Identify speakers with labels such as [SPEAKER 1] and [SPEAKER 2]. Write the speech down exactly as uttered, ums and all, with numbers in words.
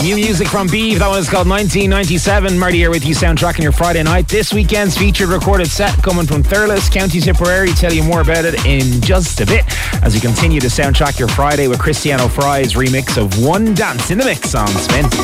[SPEAKER 1] New music from Beeve. That one is called nineteen ninety-seven. Marty here with you, soundtracking your Friday night. This weekend's featured recorded set coming from Thurles, County Tipperary. Tell you more about it in just a bit as we continue to soundtrack your Friday with Cristiano Fry's remix of One Dance in the Mix on Spin.